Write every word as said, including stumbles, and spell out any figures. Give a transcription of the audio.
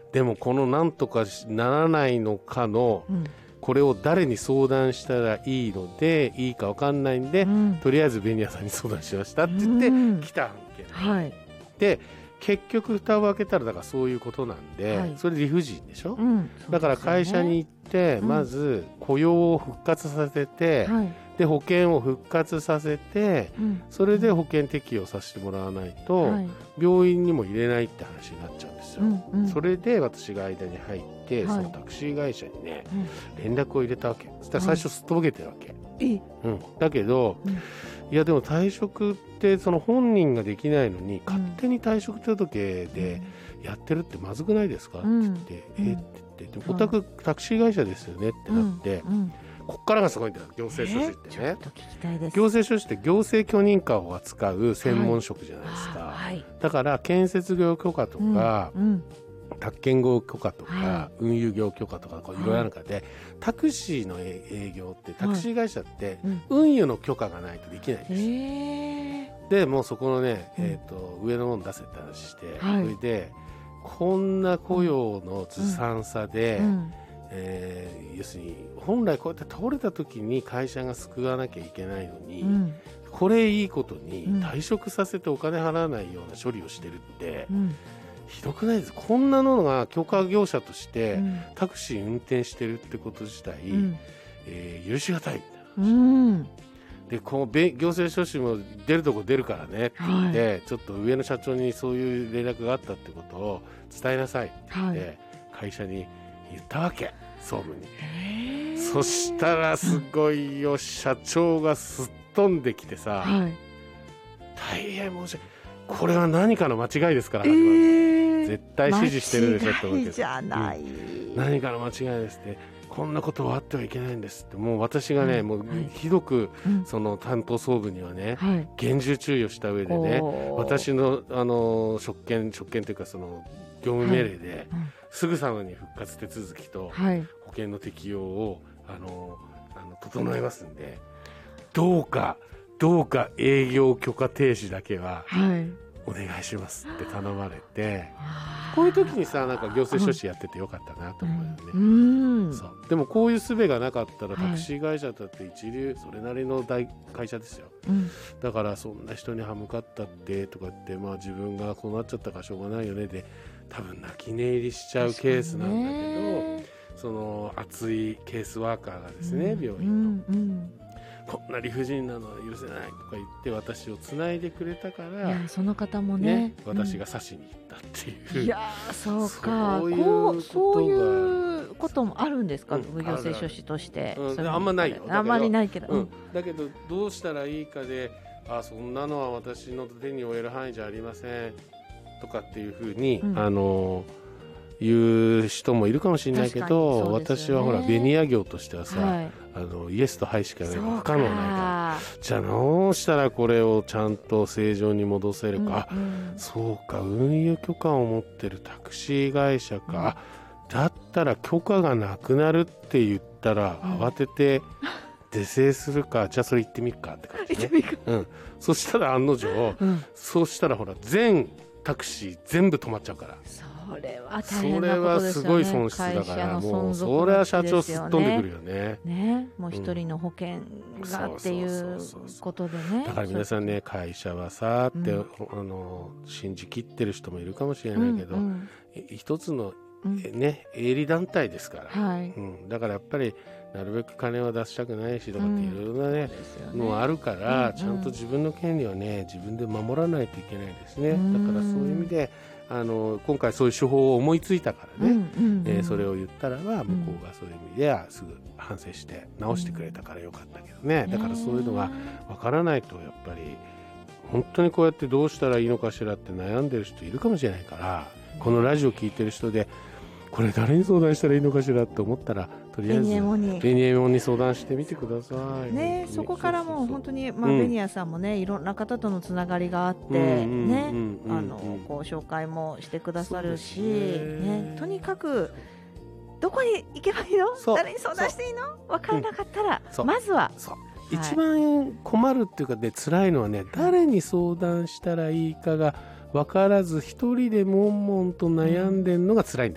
でもこのなんとかならないのかの、うん、これを誰に相談したらいいのでいいか分かんないんで、うん、とりあえずベニヤさんに相談しましたって言って来た案件、うんはい、で結局蓋を開けたらだからそういうことなんで、はい、それ理不尽でしょ、うん、だから会社に行って、まず雇用を復活させて、うん、で保険を復活させて、うん、それで保険適用させてもらわないと、はい、病院にも入れないって話になっちゃうんですよ、うんうん、それで私が間に入って、はい、そのタクシー会社にね、うん、連絡を入れたわけ。そしたら最初すっとぼけてるわけ、はいうん、だけど、うんいやでも退職ってその本人ができないのに勝手に退職届でやってるってまずくないですかって言って、うん、えって言ってでお宅タクシー会社ですよねってなって、うんうん、こっからがすごいんだよ行政書士ってね、 ちょっと聞きたいです。 行政書士って行政許認可を扱う専門職じゃないですか、はい、だから建設業許可とか、うんうん宅建業許可とか、はい、運輸業許可とかいろいろある中で、はい、タクシーの営業ってタクシー会社って、はい、運輸の許可がないとできないんです、へーでもうそこのね、えーと、上のもの出せって話して、はい、それでこんな雇用のずさんさで、うんうんえー、要するに本来こうやって倒れた時に会社が救わなきゃいけないのに、うん、これいいことに退職させてお金払わないような処理をしてるって、うんひどくないですか。こんなのが許可業者としてタクシー運転してるってこと自体、うんえー、許しがたいみたいな話、うん、でこの行政書士も出るとこ出るからねって言って、はい、ちょっと上の社長にそういう連絡があったってことを伝えなさいって言って、はい、会社に言ったわけ総務に。そしたらすごいよ、うん、社長がすっ飛んできてさ、はい、大変申し訳ないこれは何かの間違いですから、えー、絶対指示してるでしょって思うけど、間違いじゃない、うん、何かの間違いですってこんなことはあってはいけないんですってもう私がね、うん、もうひどく、うん、その担当総部にはね、はい、厳重注意をした上でね私の、あの職権職権というかその業務命令で、はいうん、すぐさまに復活手続きと保険の適用をあのあの整えますんで、どうかどうか営業許可停止だけはお願いしますって頼まれて、はい、こういう時にさなんか行政書士やっててよかったなと思うよね、うんうん、そうでもこういう術がなかったらタクシー会社だって一流それなりの大会社ですよ、うん、だからそんな人に歯向かったってとかって、まあ、自分がこうなっちゃったからしょうがないよねで多分泣き寝入りしちゃうケースなんだけど、その熱いケースワーカーがですね、うん、病院の、うんうんこんな理不尽なのは許せないとか言って私をつないでくれたからいやその方も ね, ね私が刺しに行ったっていう、 うん、いやそうかそういうこうそういうこともあるんですか、うん、行政書士として、 うん、あんまないよあんまりないけど、 うん、だけどどうしたらいいかであそんなのは私の手に負える範囲じゃありませんとかっていうふうに、うん、あの言う人もいるかもしれないけど、ね、私はほらベニヤ業としてはさ、はい、あのイエスとハイしか不可能ないからじゃあどうしたらこれをちゃんと正常に戻せるか、うんうん、そうか運輸許可を持ってるタクシー会社か、うん、だったら許可がなくなるって言ったら、うん、慌てて是正するかじゃあそれ行ってみるかって感じね、うん、そしたら案の定、うん、そうしたらほら全タクシー全部止まっちゃうからそれは大変なことですよね。 それはすごい損失だからもうそれは社長すっ飛んでくるよね。 ねもう一人の保険がっていうことでね。 だから皆さんね会社はさって、うん、あの信じきってる人もいるかもしれないけど、うんうん、一つの、ね、営利団体ですから、はいうん、だからやっぱりなるべく金は出したくないしとかっていろいろなね、うん、のがあるから、うん、ちゃんと自分の権利はね自分で守らないといけないですね、うん、だからそういう意味であの今回そういう手法を思いついたからね、うんうんうんえー、それを言ったらば向こうがそういう意味ではすぐ反省して直してくれたからよかったけどね、うん、だからそういうのがわからないとやっぱり本当にこうやってどうしたらいいのかしらって悩んでる人いるかもしれないからこのラジオ聞いてる人でこれ誰に相談したらいいのかしらと思ったらとりあえずベニエモンにベニエモンに相談してみてください、 ね、そこからもう本当に、まあうん、ベニヤさんもねいろんな方とのつながりがあって、ね、あのこう紹介もしてくださるし、ね、とにかくどこに行けばいいの誰に相談していいの分からなかったら、うん、まずはそう一番困るっていうかね辛いのはね誰に相談したらいいかが分からず一人で悶々と悩んでるのが辛いんだよ